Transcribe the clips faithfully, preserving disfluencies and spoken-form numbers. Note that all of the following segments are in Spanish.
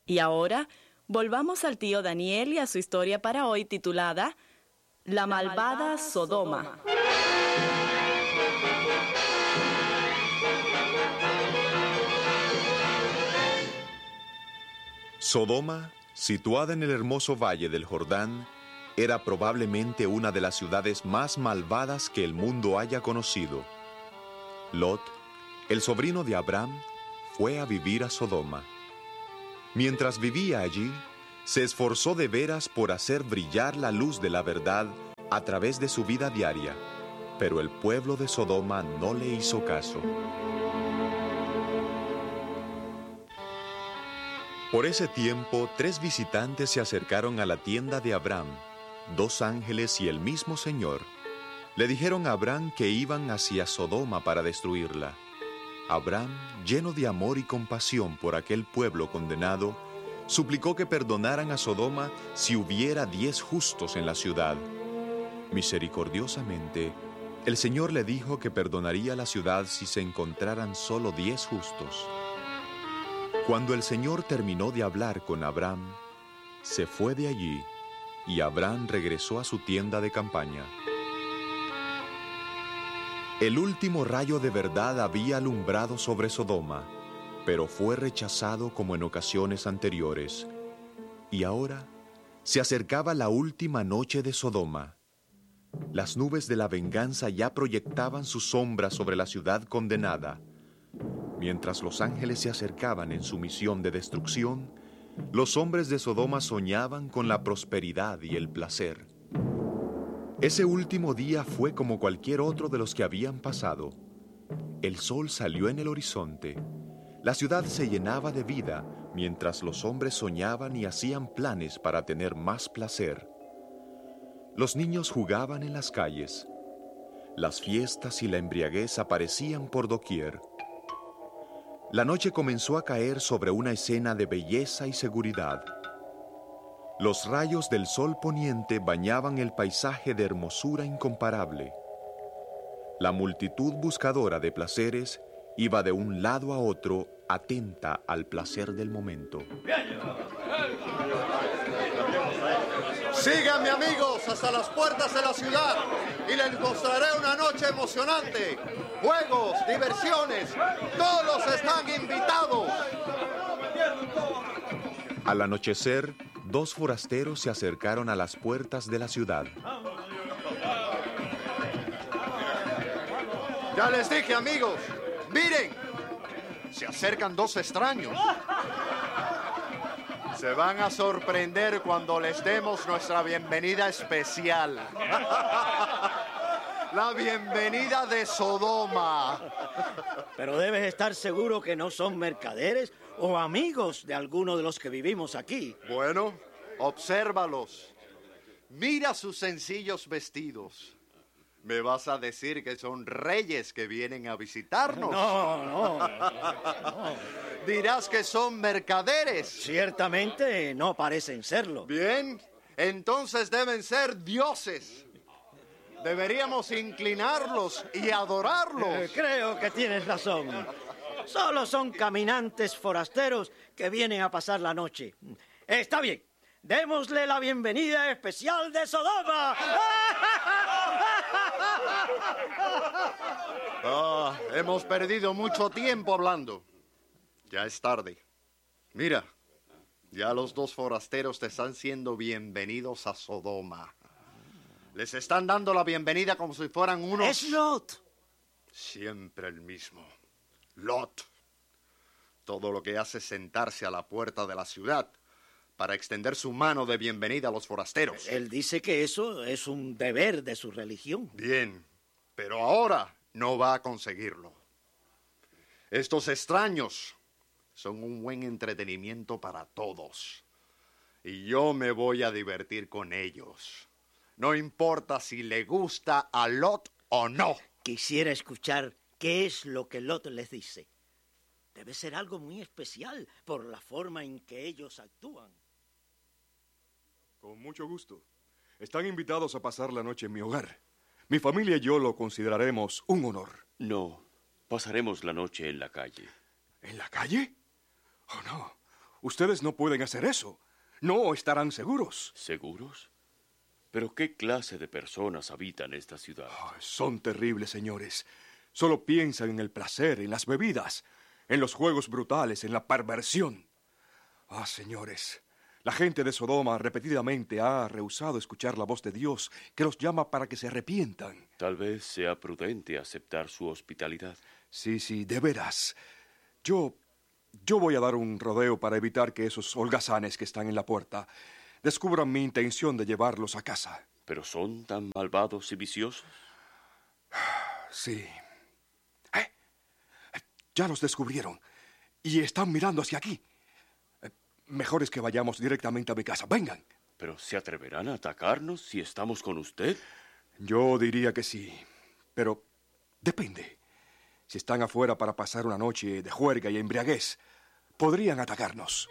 Y ahora, volvamos al tío Daniel y a su historia para hoy titulada La malvada Sodoma. Sodoma, situada en el hermoso valle del Jordán, era probablemente una de las ciudades más malvadas que el mundo haya conocido. Lot, el sobrino de Abraham, fue a vivir a Sodoma. Mientras vivía allí, se esforzó de veras por hacer brillar la luz de la verdad a través de su vida diaria, pero el pueblo de Sodoma no le hizo caso. Por ese tiempo, tres visitantes se acercaron a la tienda de Abraham, dos ángeles y el mismo Señor. Le dijeron a Abraham que iban hacia Sodoma para destruirla. Abraham, lleno de amor y compasión por aquel pueblo condenado, suplicó que perdonaran a Sodoma si hubiera diez justos en la ciudad. Misericordiosamente, el Señor le dijo que perdonaría la ciudad si se encontraran solo diez justos. Cuando el Señor terminó de hablar con Abraham, se fue de allí y Abraham regresó a su tienda de campaña. El último rayo de verdad había alumbrado sobre Sodoma, pero fue rechazado como en ocasiones anteriores. Y ahora se acercaba la última noche de Sodoma. Las nubes de la venganza ya proyectaban su sombra sobre la ciudad condenada. Mientras los ángeles se acercaban en su misión de destrucción, los hombres de Sodoma soñaban con la prosperidad y el placer. Ese último día fue como cualquier otro de los que habían pasado. El sol salió en el horizonte. La ciudad se llenaba de vida, mientras los hombres soñaban y hacían planes para tener más placer. Los niños jugaban en las calles. Las fiestas y la embriaguez aparecían por doquier. La noche comenzó a caer sobre una escena de belleza y seguridad. Los rayos del sol poniente bañaban el paisaje de hermosura incomparable. La multitud buscadora de placeres iba de un lado a otro, atenta al placer del momento. Síganme, amigos, hasta las puertas de la ciudad y les mostraré una noche emocionante. Juegos, diversiones, todos están invitados. Al anochecer, dos forasteros se acercaron a las puertas de la ciudad. Ya les dije, amigos, miren, se acercan dos extraños. Se van a sorprender cuando les demos nuestra bienvenida especial. La bienvenida de Sodoma. Pero debes estar seguro que no son mercaderes o amigos de alguno de los que vivimos aquí. Bueno, obsérvalos. Mira sus sencillos vestidos. ¿Me vas a decir que son reyes que vienen a visitarnos? No, no, no. Dirás que son mercaderes. Ciertamente no parecen serlo. Bien, entonces deben ser dioses. Deberíamos inclinarlos y adorarlos. Eh, creo que tienes razón. Solo son caminantes forasteros que vienen a pasar la noche. Está bien, démosle la bienvenida especial de Sodoma. Ah, hemos perdido mucho tiempo hablando. Ya es tarde. Mira, ya los dos forasteros te están siendo bienvenidos a Sodoma. Les están dando la bienvenida como si fueran unos... Es Lot. Siempre el mismo. Lot. Todo lo que hace es sentarse a la puerta de la ciudad para extender su mano de bienvenida a los forasteros. Él dice que eso es un deber de su religión. Bien, pero ahora no va a conseguirlo. Estos extraños son un buen entretenimiento para todos. Y yo me voy a divertir con ellos. No importa si le gusta a Lot o no. Quisiera escuchar qué es lo que Lot les dice. Debe ser algo muy especial por la forma en que ellos actúan. Con mucho gusto. Están invitados a pasar la noche en mi hogar. Mi familia y yo lo consideraremos un honor. No, pasaremos la noche en la calle. ¿En la calle? Oh, no. Ustedes no pueden hacer eso. No estarán seguros. ¿Seguros? ¿Pero qué clase de personas habitan esta ciudad? Oh, son terribles, señores. Solo piensan en el placer, en las bebidas, en los juegos brutales, en la perversión. Ah, señores, la gente de Sodoma repetidamente ha rehusado escuchar la voz de Dios que los llama para que se arrepientan. Tal vez sea prudente aceptar su hospitalidad. Sí, sí, de veras. Yo, yo voy a dar un rodeo para evitar que esos holgazanes que están en la puerta descubran mi intención de llevarlos a casa. ¿Pero son tan malvados y viciosos? Sí. ¿Eh? Ya los descubrieron y están mirando hacia aquí. Mejor es que vayamos directamente a mi casa. Vengan. ¿Pero se atreverán a atacarnos si estamos con usted? Yo diría que sí, pero depende. Si están afuera para pasar una noche de juerga y embriaguez, podrían atacarnos.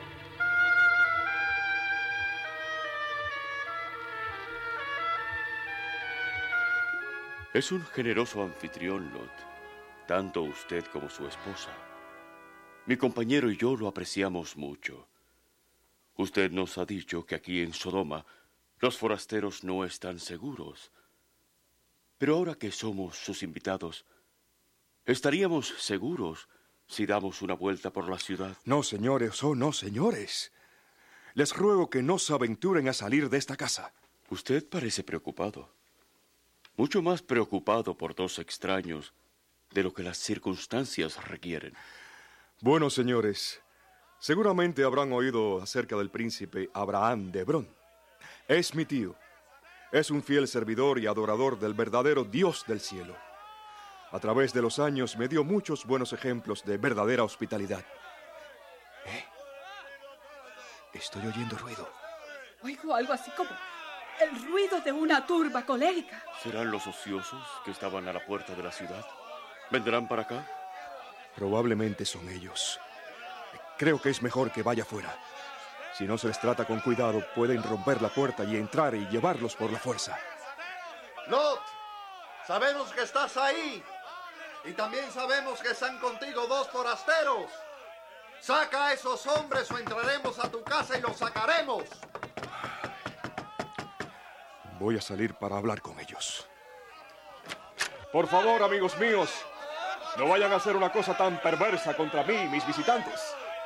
Es un generoso anfitrión, Lot, tanto usted como su esposa. Mi compañero y yo lo apreciamos mucho. Usted nos ha dicho que aquí en Sodoma los forasteros no están seguros. Pero ahora que somos sus invitados, ¿estaríamos seguros si damos una vuelta por la ciudad? No, señores, oh, no, señores. Les ruego que no se aventuren a salir de esta casa. Usted parece preocupado. Mucho más preocupado por dos extraños de lo que las circunstancias requieren. Bueno, señores, seguramente habrán oído acerca del príncipe Abraham de Hebrón. Es mi tío. Es un fiel servidor y adorador del verdadero Dios del cielo. A través de los años me dio muchos buenos ejemplos de verdadera hospitalidad. ¿Eh? Estoy oyendo ruido. Oigo algo así como el ruido de una turba colérica. ¿Serán los ociosos que estaban a la puerta de la ciudad? ¿Vendrán para acá? Probablemente son ellos. Creo que es mejor que vaya fuera. Si no se les trata con cuidado, pueden romper la puerta y entrar y llevarlos por la fuerza. Lot, sabemos que estás ahí. Y también sabemos que están contigo dos forasteros. Saca a esos hombres o entraremos a tu casa y los sacaremos. Voy a salir para hablar con ellos. Por favor, amigos míos, no vayan a hacer una cosa tan perversa contra mí y mis visitantes.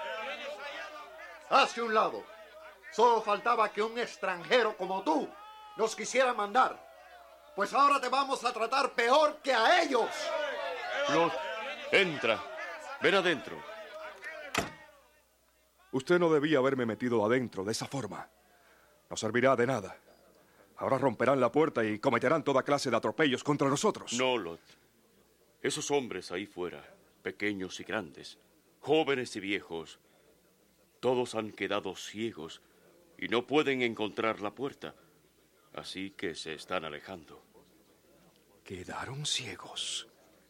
Hazte un lado. Solo faltaba que un extranjero como tú nos quisiera mandar. Pues ahora te vamos a tratar peor que a ellos. Lot, entra. Ven adentro. Usted no debía haberme metido adentro de esa forma. No servirá de nada. Ahora romperán la puerta y cometerán toda clase de atropellos contra nosotros. No, Lot. Esos hombres ahí fuera, pequeños y grandes, jóvenes y viejos, todos han quedado ciegos y no pueden encontrar la puerta. Así que se están alejando. Quedaron ciegos.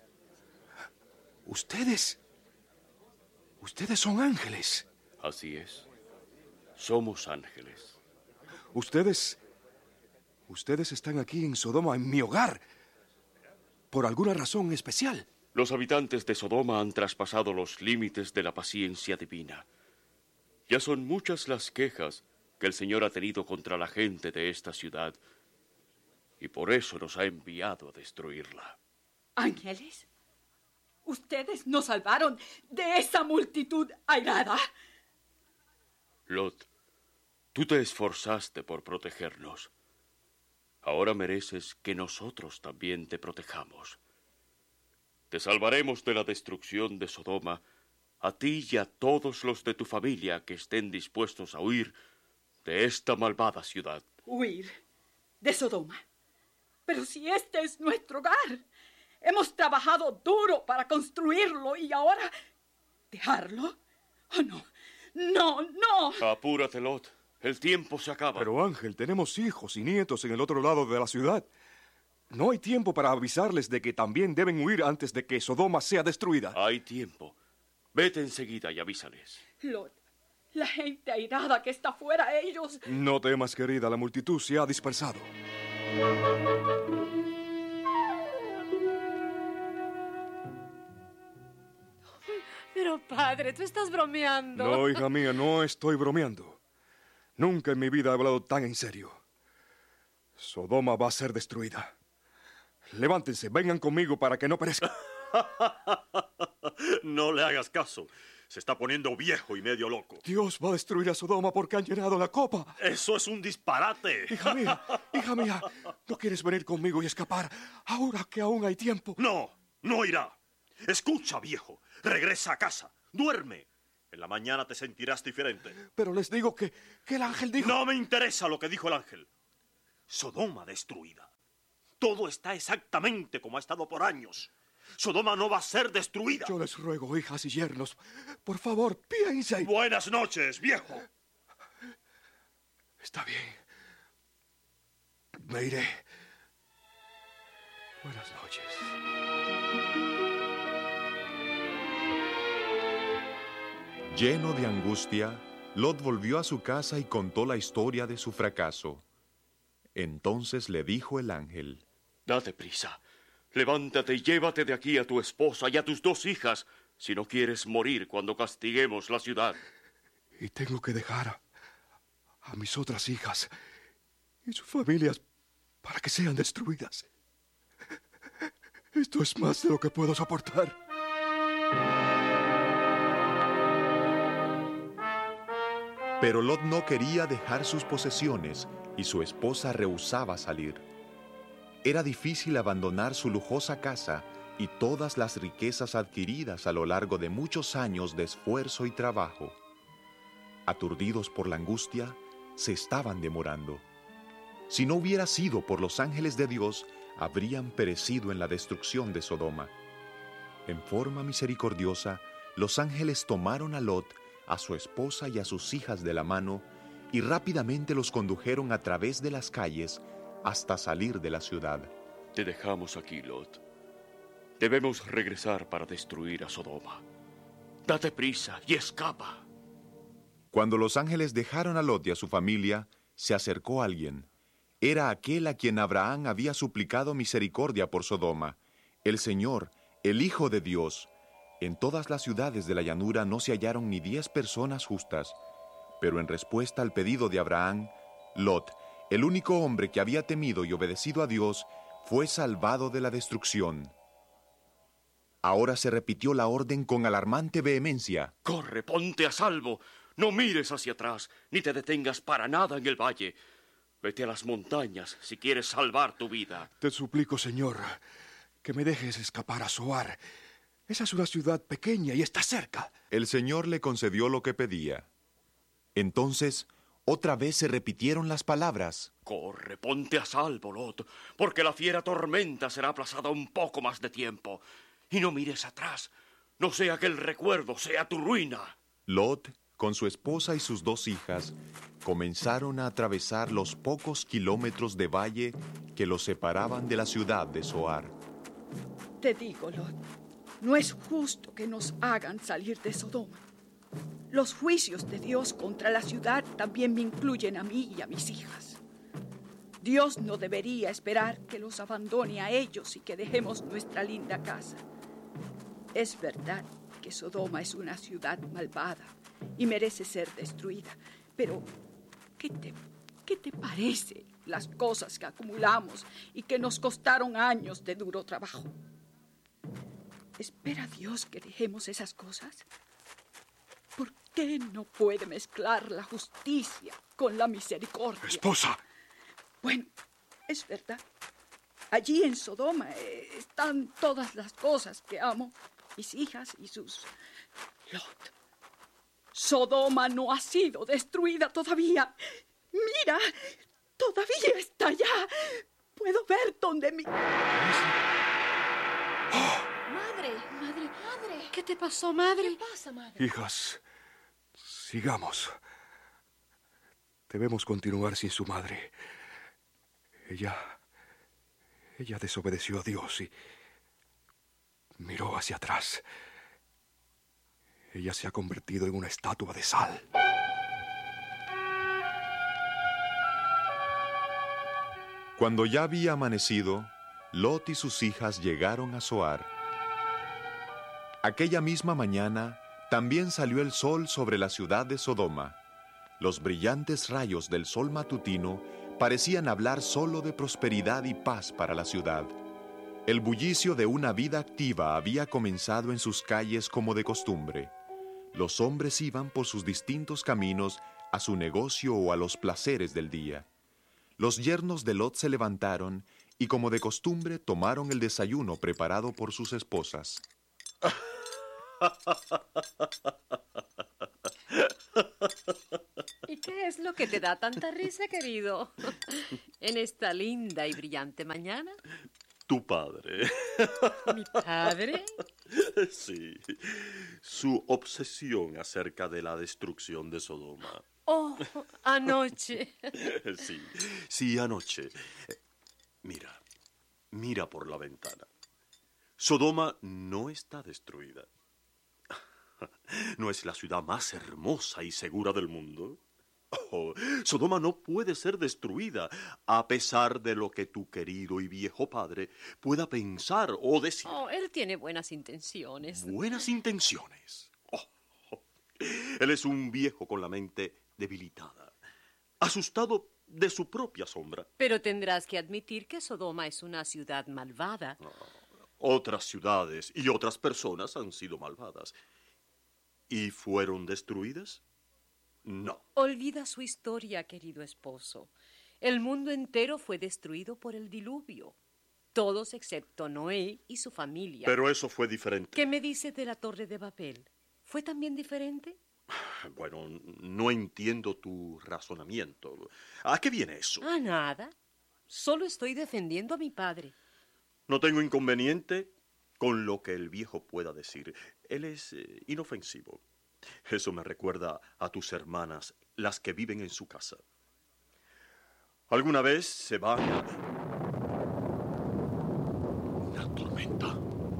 Ustedes... Ustedes son ángeles. Así es. Somos ángeles. Ustedes... Ustedes están aquí en Sodoma, en mi hogar, por alguna razón especial. Los habitantes de Sodoma han traspasado los límites de la paciencia divina. Ya son muchas las quejas que el Señor ha tenido contra la gente de esta ciudad, y por eso nos ha enviado a destruirla. ¿Ángeles? ¿Ustedes nos salvaron de esa multitud airada? Lot, tú te esforzaste por protegernos. Ahora mereces que nosotros también te protejamos. Te salvaremos de la destrucción de Sodoma, a ti y a todos los de tu familia que estén dispuestos a huir de esta malvada ciudad. ¿Huir de Sodoma? Pero si este es nuestro hogar. Hemos trabajado duro para construirlo y ahora... ¿dejarlo? Oh, no, no, no. Apúrate, Lot. El tiempo se acaba. Pero Ángel, tenemos hijos y nietos en el otro lado de la ciudad. No hay tiempo para avisarles de que también deben huir antes de que Sodoma sea destruida. Hay tiempo. Vete enseguida y avísales. Lot, la gente airada que está afuera, ellos... No temas, querida, la multitud se ha dispersado. Pero Pero, padre, tú estás bromeando. No, hija mía, no estoy bromeando. Nunca en mi vida he hablado tan en serio. Sodoma va a ser destruida. Levántense, vengan conmigo para que no perezca. No le hagas caso. Se está poniendo viejo y medio loco. Dios va a destruir a Sodoma porque han llenado la copa. Eso es un disparate. Hija mía, hija mía, ¿no quieres venir conmigo y escapar ahora que aún hay tiempo? No, no irá. Escucha, viejo. Regresa a casa. Duerme. En la mañana te sentirás diferente. Pero les digo que, que el ángel dijo... No me interesa lo que dijo el ángel. Sodoma destruida. Todo está exactamente como ha estado por años. Sodoma no va a ser destruida. Yo les ruego, hijas y yernos, por favor, piensen. Buenas noches, viejo. Está bien. Me iré. Buenas noches. Lleno de angustia, Lot volvió a su casa y contó la historia de su fracaso. Entonces le dijo el ángel: Date prisa. Levántate y llévate de aquí a tu esposa y a tus dos hijas, si no quieres morir cuando castiguemos la ciudad. Y tengo que dejar a, a mis otras hijas y sus familias para que sean destruidas. Esto es más de lo que puedo soportar. Pero Lot no quería dejar sus posesiones y su esposa rehusaba salir. Era difícil abandonar su lujosa casa y todas las riquezas adquiridas a lo largo de muchos años de esfuerzo y trabajo. Aturdidos por la angustia, se estaban demorando. Si no hubiera sido por los ángeles de Dios, habrían perecido en la destrucción de Sodoma. En forma misericordiosa, los ángeles tomaron a Lot, a su esposa y a sus hijas de la mano, y rápidamente los condujeron a través de las calles hasta salir de la ciudad. Te dejamos aquí, Lot. Debemos regresar para destruir a Sodoma. Date prisa y escapa. Cuando los ángeles dejaron a Lot y a su familia, se acercó alguien. Era aquel a quien Abraham había suplicado misericordia por Sodoma, el Señor, el Hijo de Dios. En todas las ciudades de la llanura no se hallaron ni diez personas justas, pero en respuesta al pedido de Abraham, Lot, el único hombre que había temido y obedecido a Dios, fue salvado de la destrucción. Ahora se repitió la orden con alarmante vehemencia. Corre, ponte a salvo. No mires hacia atrás, ni te detengas para nada en el valle. Vete a las montañas si quieres salvar tu vida. Te suplico, Señor, que me dejes escapar a Zoar. Esa es una ciudad pequeña y está cerca. El Señor le concedió lo que pedía. Entonces, otra vez se repitieron las palabras. Corre, ponte a salvo, Lot, porque la fiera tormenta será aplazada un poco más de tiempo. Y no mires atrás, no sea que el recuerdo sea tu ruina. Lot, con su esposa y sus dos hijas, comenzaron a atravesar los pocos kilómetros de valle que los separaban de la ciudad de Zoar. Te digo, Lot, no es justo que nos hagan salir de Sodoma. Los juicios de Dios contra la ciudad también me incluyen a mí y a mis hijas. Dios no debería esperar que los abandone a ellos y que dejemos nuestra linda casa. Es verdad que Sodoma es una ciudad malvada y merece ser destruida, pero ¿qué te, qué te parece las cosas que acumulamos y que nos costaron años de duro trabajo? ¿Espera Dios que dejemos esas cosas? ¿Por qué no puede mezclar la justicia con la misericordia? ¡Esposa! Bueno, es verdad. Allí en Sodoma eh, están todas las cosas que amo, mis hijas y sus... Lot. Sodoma no ha sido destruida todavía. Mira, todavía está allá. Puedo ver dónde mi... Madre, madre, madre. ¿Qué te pasó, madre? ¿Qué pasa, madre? Hijas, sigamos. Debemos continuar sin su madre. Ella... Ella desobedeció a Dios y miró hacia atrás. Ella se ha convertido en una estatua de sal. Cuando ya había amanecido, Lot y sus hijas llegaron a Zoar. Aquella misma mañana, También salió el sol sobre la ciudad de Sodoma. Los brillantes rayos del sol matutino parecían hablar solo de prosperidad y paz para la ciudad. El bullicio de una vida activa había comenzado en sus calles como de costumbre. Los hombres iban por sus distintos caminos a su negocio o a los placeres del día. Los yernos de Lot se levantaron y, como de costumbre, tomaron el desayuno preparado por sus esposas. ¿Y qué es lo que te da tanta risa, querido? En esta linda y brillante mañana. Tu padre. ¿Mi padre? Sí, su obsesión acerca de la destrucción de Sodoma. Oh, anoche. Sí, sí, anoche. Mira, mira por la ventana. Sodoma no está destruida. ¿No es la ciudad más hermosa y segura del mundo? Oh, Sodoma no puede ser destruida, a pesar de lo que tu querido y viejo padre pueda pensar o decir. Oh, él tiene buenas intenciones. ¿Buenas intenciones? Oh, oh. Él es un viejo con la mente debilitada, asustado de su propia sombra. Pero tendrás que admitir que Sodoma es una ciudad malvada. Oh, otras ciudades y otras personas han sido malvadas. ¿Y fueron destruidas? No. Olvida su historia, querido esposo. El mundo entero fue destruido por el diluvio. Todos excepto Noé y su familia. Pero eso fue diferente. ¿Qué me dices de la Torre de Babel? ¿Fue también diferente? Bueno, no entiendo tu razonamiento. ¿A qué viene eso? A nada. Solo estoy defendiendo a mi padre. No tengo inconveniente con lo que el viejo pueda decir. Él es eh, inofensivo. Eso me recuerda a tus hermanas, las que viven en su casa. ¿Alguna vez se van a... ¿Una tormenta?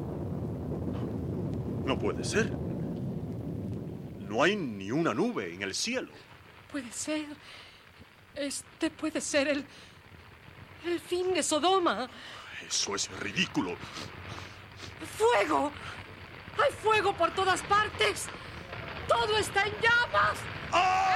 No puede ser. No hay ni una nube en el cielo. Puede ser... Este puede ser el... el fin de Sodoma. Eso es ridículo. ¡Fuego! ¡Hay fuego por todas partes! ¡Todo está en llamas! ¡Ah!